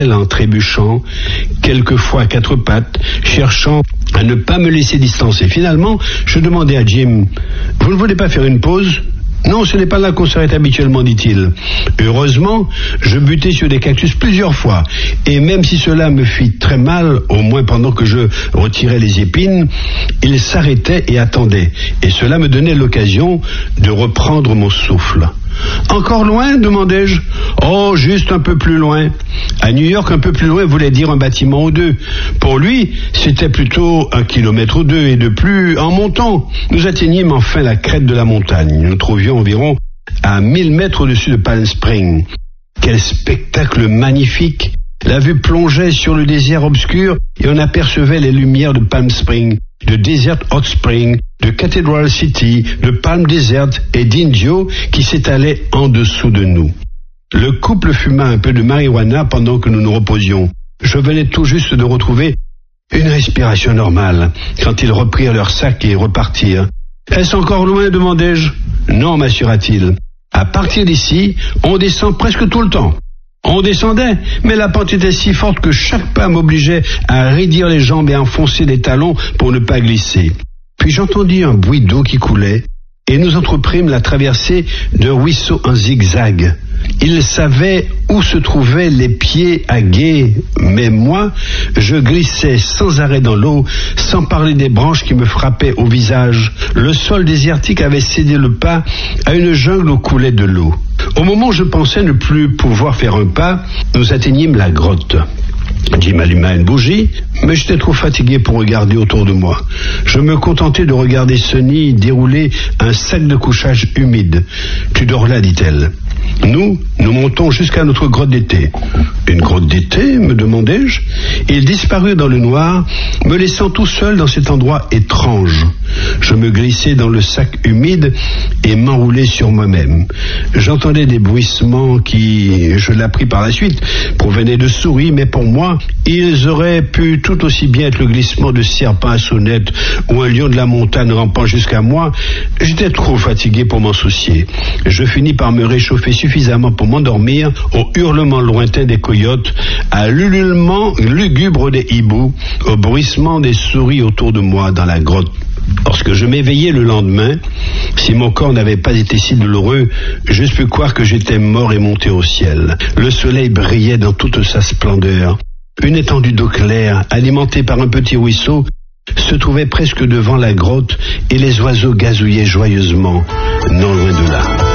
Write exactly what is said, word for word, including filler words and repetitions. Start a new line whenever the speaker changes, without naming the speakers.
en trébuchant, quelquefois à quatre pattes, cherchant à ne pas me laisser distancer. Finalement, je demandai à Jim, « Vous ne voulez pas faire une pause ?» « Non, ce n'est pas là qu'on s'arrête habituellement, dit-il. Heureusement, je butai sur des cactus plusieurs fois, et même si cela me fit très mal, au moins pendant que je retirais les épines, il s'arrêtait et attendait, et cela me donnait l'occasion de reprendre mon souffle. « Encore loin ?» demandai-je. « Oh, juste un peu plus loin. » À New York, un peu plus loin voulait dire un bâtiment ou deux. Pour lui, c'était plutôt un kilomètre ou deux, et de plus, en montant. Nous atteignîmes enfin la crête de la montagne. Nous trouvions environ à mille mètres au-dessus de Palm Springs. Quel spectacle magnifique! La vue plongeait sur le désert obscur et on apercevait les lumières de Palm Springs, de Desert Hot Springs, de Cathedral City, de Palm Desert et d'Indio qui s'étalaient en dessous de nous. Le couple fuma un peu de marijuana pendant que nous nous reposions. Je venais tout juste de retrouver une respiration normale quand ils reprirent leur sac et repartirent. « Est-ce encore loin ?» demandai-je. « Non, m'assura-t-il. À partir d'ici, on descend presque tout le temps. » On descendait, mais la pente était si forte que chaque pas m'obligeait à raidir les jambes et à enfoncer les talons pour ne pas glisser. Puis j'entendis un bruit d'eau qui coulait, et nous entreprîmes la traversée d'un ruisseau en zigzag. Il savait où se trouvaient les pieds à gué, mais moi, je glissais sans arrêt dans l'eau, sans parler des branches qui me frappaient au visage. Le sol désertique avait cédé le pas à une jungle où coulait de l'eau. Au moment où je pensais ne plus pouvoir faire un pas, nous atteignîmes la grotte. Jim alluma une bougie, mais j'étais trop fatigué pour regarder autour de moi. Je me contentais de regarder Sonny dérouler un sac de couchage humide. « Tu dors là, dit-elle. » Nous, nous montons jusqu'à notre grotte d'été. « Une grotte d'été ?» me demandai-je. Il disparut dans le noir, me laissant tout seul dans cet endroit étrange. Je me glissai dans le sac humide et m'enroulai sur moi-même. J'entendais des bruissements qui, je l'appris par la suite, provenaient de souris, mais pour moi, ils auraient pu tout aussi bien être le glissement de serpents à sonnette ou un lion de la montagne rampant jusqu'à moi. J'étais trop fatigué pour m'en soucier. Je finis par me réchauffer suffisamment pour m'endormir au hurlement lointain des coyotes, à l'ululement lugubre des hiboux, au bruissement des souris autour de moi dans la grotte. Lorsque je m'éveillai le lendemain, si mon corps n'avait pas été si douloureux, j'eusse pu croire que j'étais mort et monté au ciel. Le soleil brillait dans toute sa splendeur. Une étendue d'eau claire, alimentée par un petit ruisseau, se trouvait presque devant la grotte et les oiseaux gazouillaient joyeusement, non loin de là.